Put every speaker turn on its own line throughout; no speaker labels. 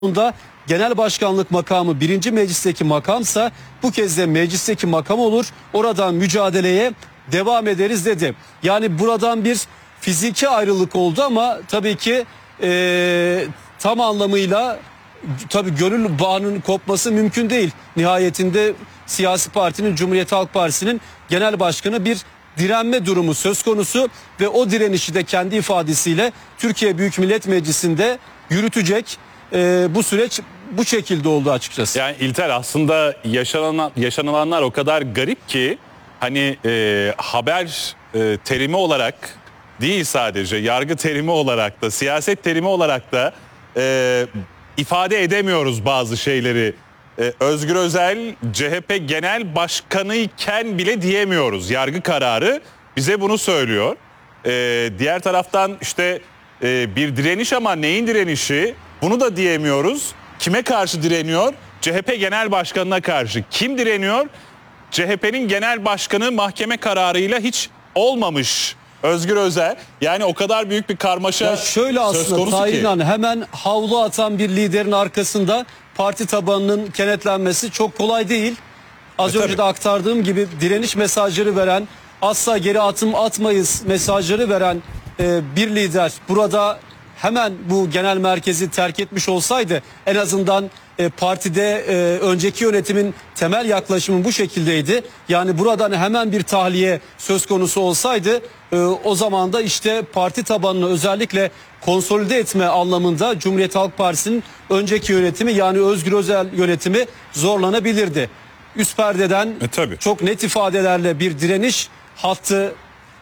da genel başkanlık makamı birinci meclisteki makamsa bu kez de meclisteki makam olur. Oradan mücadeleye devam ederiz dedi. Yani buradan bir fiziki ayrılık oldu ama tabii ki tam anlamıyla tabii gönül bağının kopması mümkün değil. Nihayetinde siyasi partinin, Cumhuriyet Halk Partisi'nin genel başkanı bir direnme durumu söz konusu ve o direnişi de kendi ifadesiyle Türkiye Büyük Millet Meclisi'nde yürütecek. Bu süreç bu şekilde oldu açıkçası.
Yani İlter, aslında yaşanılanlar o kadar garip ki hani haber terimi olarak değil, sadece yargı terimi olarak da siyaset terimi olarak da ifade edemiyoruz bazı şeyleri. Özgür Özel CHP Genel Başkanı iken bile diyemiyoruz. Yargı kararı bize bunu söylüyor. Diğer taraftan işte bir direniş, ama neyin direnişi? Bunu da diyemiyoruz. Kime karşı direniyor? CHP Genel Başkanı'na karşı. Kim direniyor? CHP'nin Genel Başkanı mahkeme kararıyla hiç olmamış Özgür Özel. Yani o kadar büyük bir karmaşa
ya şöyle
söz
aslında
konusu ki.
hemen havlu atan bir liderin arkasında parti tabanının kenetlenmesi çok kolay değil. Az önce de aktardığım gibi direniş mesajları veren, asla geri adım atmayız mesajları veren bir lider burada hemen bu genel merkezi terk etmiş olsaydı, en azından partide önceki yönetimin temel yaklaşımı bu şekildeydi. Yani buradan hemen bir tahliye söz konusu olsaydı o zaman da işte parti tabanını özellikle konsolide etme anlamında Cumhuriyet Halk Partisi'nin önceki yönetimi, yani Özgür Özel yönetimi zorlanabilirdi. Üst perdeden çok net ifadelerle bir direniş hattı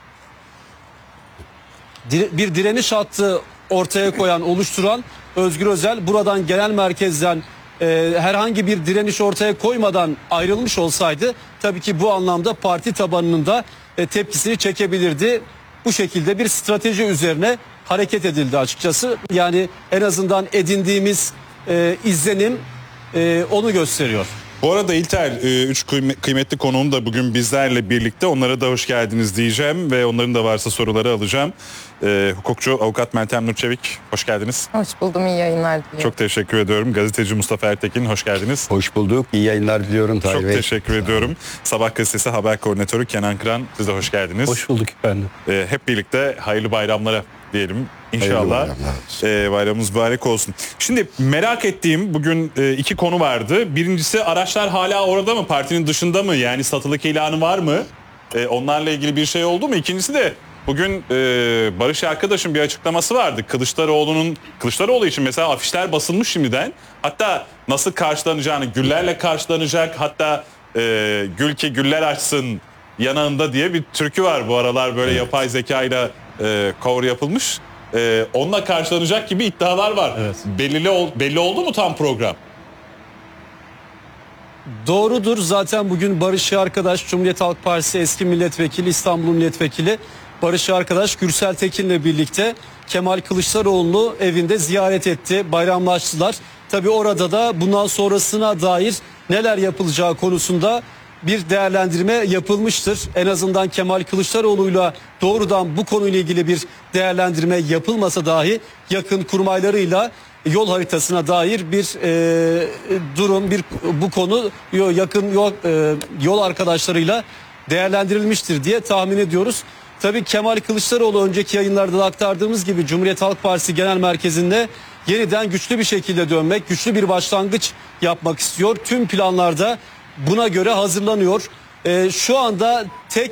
ortaya koyan, oluşturan Özgür Özel buradan genel merkezden herhangi bir direniş ortaya koymadan ayrılmış olsaydı tabii ki bu anlamda parti tabanının da tepkisini çekebilirdi. Bu şekilde bir strateji üzerine hareket edildi açıkçası. Yani en azından edindiğimiz izlenim onu gösteriyor.
Bu arada İlter, 3 kıymetli konuğum da bugün bizlerle birlikte. Onlara da hoş geldiniz diyeceğim ve onların da varsa soruları alacağım. Hukukçu Avukat Meltem Nurçevik, hoş geldiniz.
Hoş buldum, iyi yayınlar diliyorum.
Çok teşekkür ediyorum. Gazeteci Mustafa Ertekin, hoş geldiniz.
Hoş bulduk, iyi yayınlar diliyorum Tahir Bey.
Çok teşekkür ediyorum. Sabah gazetesi haber koordinatörü Kenan Kıran, siz de hoş geldiniz.
Hoş bulduk efendim.
Hep birlikte hayırlı bayramlara diyelim. İnşallah bayramımız mübarek olsun. Şimdi merak ettiğim bugün iki konu vardı. Birincisi, araçlar hala orada mı? Partinin dışında mı? Yani satılık ilanı var mı? Onlarla ilgili bir şey oldu mu? İkincisi de bugün Barış arkadaşın bir açıklaması vardı. Kılıçdaroğlu için mesela afişler basılmış şimdiden. Hatta nasıl karşılanacağını, güllerle karşılanacak. Hatta gül ki güller açsın yanağında diye bir türkü var bu aralar, böyle yapay zekayla cover yapılmış. Onunla karşılanacak gibi iddialar var. Evet. Belli oldu mu tam program?
Doğrudur. Zaten bugün Barış arkadaş, Cumhuriyet Halk Partisi eski milletvekili, İstanbul milletvekili Barış arkadaş Gürsel Tekin'le birlikte Kemal Kılıçdaroğlu'nu evinde ziyaret etti. Bayramlaştılar. Tabii orada da bundan sonrasına dair neler yapılacağı konusunda bir değerlendirme yapılmıştır. En azından Kemal Kılıçdaroğlu'yla doğrudan bu konuyla ilgili bir değerlendirme yapılmasa dahi yakın kurmaylarıyla yol haritasına dair bir durum, bu konu yakın yol arkadaşlarıyla değerlendirilmiştir diye tahmin ediyoruz. Tabii Kemal Kılıçdaroğlu önceki yayınlarda da aktardığımız gibi Cumhuriyet Halk Partisi Genel Merkezi'nde yeniden güçlü bir şekilde dönmek, güçlü bir başlangıç yapmak istiyor. Tüm planlarda buna göre hazırlanıyor. Şu anda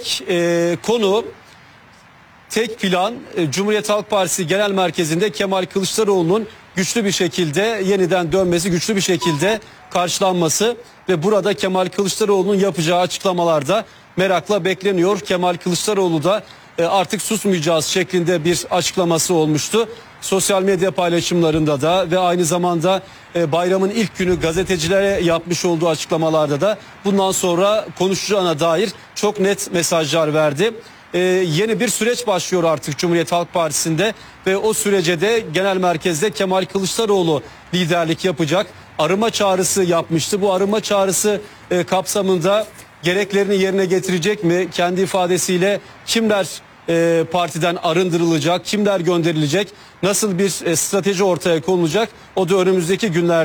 tek plan Cumhuriyet Halk Partisi Genel Merkezi'nde Kemal Kılıçdaroğlu'nun güçlü bir şekilde yeniden dönmesi, güçlü bir şekilde karşılanması ve burada Kemal Kılıçdaroğlu'nun yapacağı açıklamalarda merakla bekleniyor. Kemal Kılıçdaroğlu da artık susmayacağız şeklinde bir açıklaması olmuştu. Sosyal medya paylaşımlarında da ve aynı zamanda bayramın ilk günü gazetecilere yapmış olduğu açıklamalarda da bundan sonra konuşacağına dair çok net mesajlar verdi. Yeni bir süreç başlıyor artık Cumhuriyet Halk Partisi'nde ve o sürece de genel merkezde Kemal Kılıçdaroğlu liderlik yapacak. Arıma çağrısı yapmıştı. Bu arıma çağrısı kapsamında gereklerini yerine getirecek mi? Kendi ifadesiyle kimler partiden arındırılacak, kimler gönderilecek, nasıl bir strateji ortaya konulacak, o da önümüzdeki günlerde